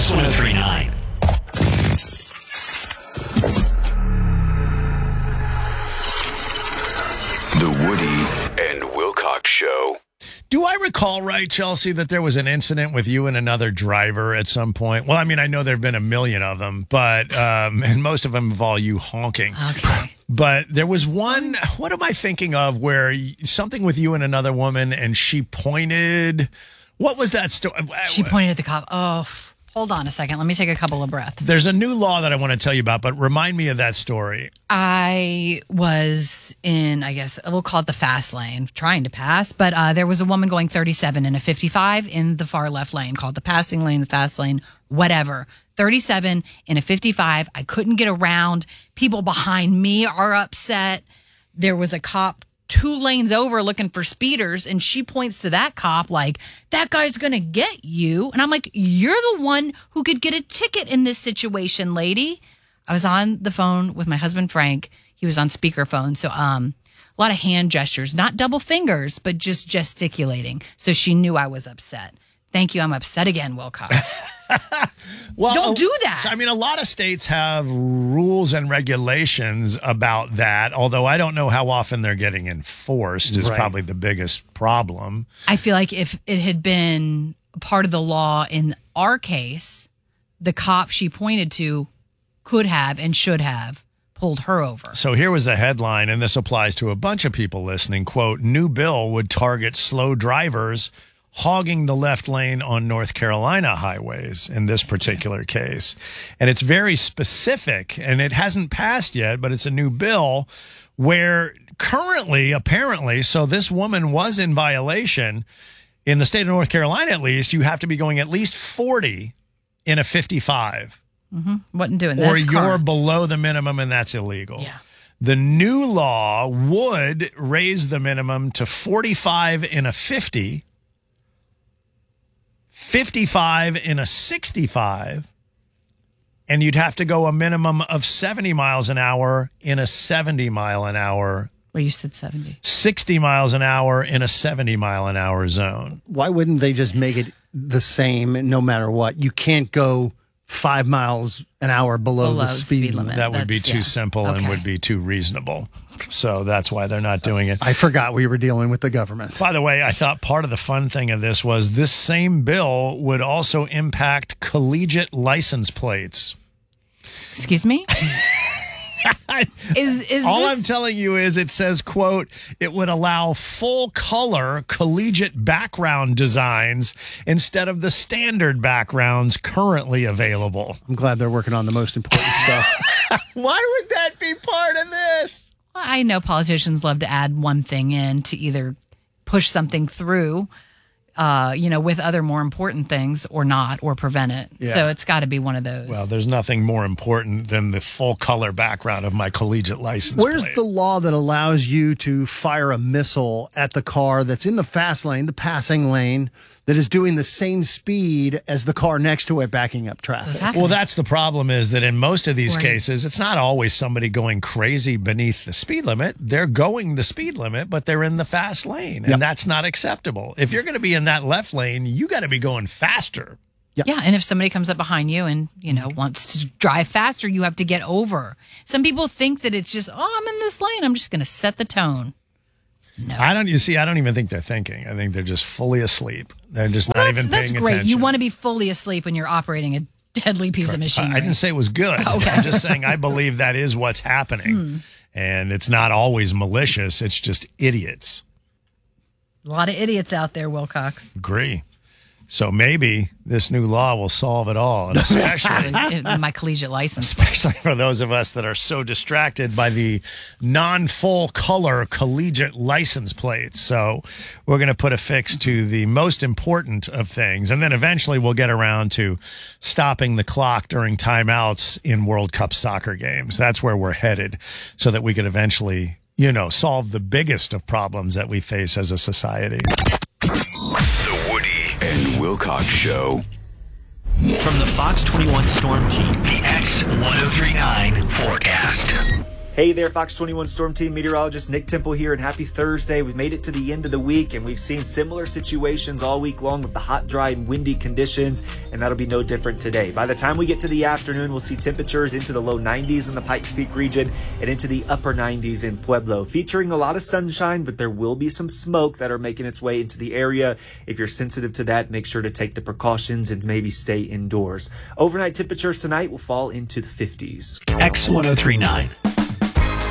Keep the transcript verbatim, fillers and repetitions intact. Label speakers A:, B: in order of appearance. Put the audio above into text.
A: Fox one oh three point nine.
B: The Woody and Wilcox Show.
C: Do I recall right, Chelsea, that there was an incident with you and another driver at some point? Well, I mean, I know there have been a million of them, but um, and most of them involve you honking.
D: Okay.
C: But there was one, what am I thinking of, where something with you and another woman, and she pointed, what was that story?
D: She pointed at the cop. Oh, hold on a second. Let me take a couple of breaths.
C: There's a new law that I want to tell you about, but remind me of that story.
D: I was in, I guess, we'll call it the fast lane, trying to pass, but uh, there was a woman going thirty-seven in a fifty-five in the far left lane, called the passing lane, the fast lane, whatever. thirty-seven in a fifty-five. I couldn't get around. People behind me are upset. There was a cop two lanes over looking for speeders, and she points to that cop like, that guy's gonna get you. And I'm like, you're the one who could get a ticket in this situation, lady. I was on the phone with my husband Frank. He was on speakerphone, so um a lot of hand gestures, not double fingers, but just gesticulating, so she knew I was upset. Thank you. I'm upset again, Wilcox.
C: Well,
D: don't do that.
C: I mean, a lot of states have rules and regulations about that, although I don't know how often they're getting enforced is
E: Right.
C: probably the biggest problem.
D: I feel like if it had been part of the law in our case, the cop she pointed to could have and should have pulled her over.
C: So here was the headline, and this applies to a bunch of people listening. Quote, new bill would target slow drivers hogging the left lane on North Carolina highways in this particular case. And it's very specific, and it hasn't passed yet, but it's a new bill where currently, apparently, so this woman was in violation. In the state of North Carolina, at least, you have to be going at least forty in a fifty-five.
D: Mm-hmm. Wasn't doing
C: Or
D: that.
C: you're below the minimum, and that's illegal.
D: Yeah.
C: The new law would raise the minimum to forty-five in a fifty, fifty-five in a sixty-five, and you'd have to go a minimum of seventy miles an hour in a seventy mile an hour,
D: Well, you said seventy.
C: sixty miles an hour in a seventy mile an hour zone.
E: Why wouldn't they just make it the same no matter what? You can't go five miles an hour below,
D: Below
E: the speed,
D: speed
E: limit.
D: limit.
C: That would be
D: That's-
C: too
D: yeah.
C: simple and
D: Okay.
C: would be too reasonable. So that's why they're not doing it.
E: I forgot we were dealing with the government.
C: By the way, I thought part of the fun thing of this was this same bill would also impact collegiate license plates.
D: Excuse me? Is is
C: All
D: this
C: I'm telling you is it says, quote, it would allow full color collegiate background designs instead of the standard backgrounds currently available.
E: I'm glad they're working on the most important stuff.
C: Why would that be part of this?
D: I know politicians love to add one thing in to either push something through, uh, you know, with other more important things or not, or prevent it.
C: Yeah.
D: So it's got to be one of those.
C: Well, there's nothing more important than the full color background of my collegiate license
E: Where's
C: plate.
E: the law that allows you to fire a missile at the car that's in the fast lane, the passing lane, that is doing the same speed as the car next to it backing up
D: So it's
E: traffic?
D: happening.
C: Well, that's the problem is that in most of these
D: Right.
C: cases, it's not always somebody going crazy beneath the speed limit. They're going the speed limit, but they're in the fast lane, and
E: Yep.
C: that's not acceptable. If you're going to be in that left lane, you got to be going faster.
D: Yeah, and if somebody comes up behind you and, you know, wants to drive faster, you have to get over. Some people think that it's just, oh, I'm in this lane, I'm just going to set the tone. No.
C: I don't, you see, I don't even think they're thinking. I think they're just fully asleep. They're just
D: Well,
C: not
D: that's,
C: even
D: that's
C: paying
D: great.
C: attention.
D: You want to be fully asleep when you're operating a deadly piece of
C: I,
D: machinery.
C: I didn't say it was good.
D: Okay.
C: I'm just saying I believe that is what's happening.
D: Hmm.
C: And it's not always malicious. It's just idiots.
D: A lot of idiots out there, Wilcox.
C: Agree. So maybe this new law will solve it all, and especially
D: In my collegiate license.
C: especially for those of us that are so distracted by the non-full color collegiate license plates. So we're going to put a fix to the most important of things, and then eventually we'll get around to stopping the clock during timeouts in World Cup soccer games. That's where we're headed, so that we could eventually, you know, solve the biggest of problems that we face as a society.
B: The Woody and Wilcox Show.
A: From the Fox twenty-one Storm Team, the X ten thirty-nine forecast. Hey there, Fox twenty-one Storm Team meteorologist Nick Temple here, and happy Thursday. We've made it to the end of the week, and we've seen similar situations all week long with the hot, dry, and windy conditions, and that'll be no different today. By the time we get to the afternoon, we'll see temperatures into the low nineties in the Pikes Peak region and into the upper nineties in Pueblo, featuring a lot of sunshine, but there will be some smoke that are making its way into the area. If you're sensitive to that, make sure to take the precautions and maybe stay indoors. Overnight temperatures tonight will fall into the fifties.
F: X ten thirty-nine.